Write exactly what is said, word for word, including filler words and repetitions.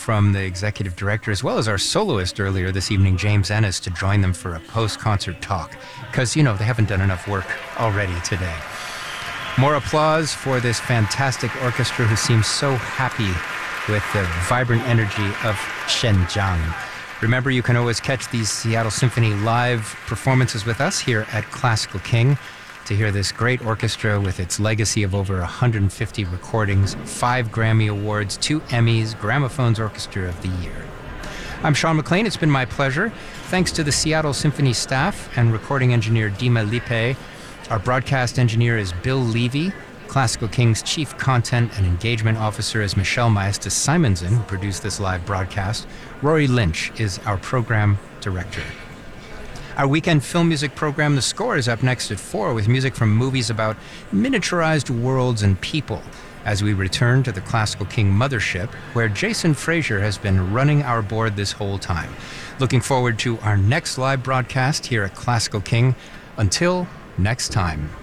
from the executive director, as well as our soloist earlier this evening, James Ennis, to join them for a post-concert talk. Because, you know, they haven't done enough work already today. More applause for this fantastic orchestra who seems so happy with the vibrant energy of Shenjiang. Remember, you can always catch these Seattle Symphony live performances with us here at Classical King to hear this great orchestra with its legacy of over one hundred fifty recordings, five Grammy Awards, two Emmys, Gramophone's Orchestra of the Year. I'm Sean McLean. It's been my pleasure. Thanks to the Seattle Symphony staff and recording engineer Dima Lipe. Our broadcast engineer is Bill Levy. Classical King's Chief Content and Engagement Officer is Michelle Maestas Simonson, who produced this live broadcast. Rory Lynch is our program director. Our weekend film music program, The Score, is up next at four with music from movies about miniaturized worlds and people as we return to the Classical King mothership, where Jason Frazier has been running our board this whole time. Looking forward to our next live broadcast here at Classical King. Until next time.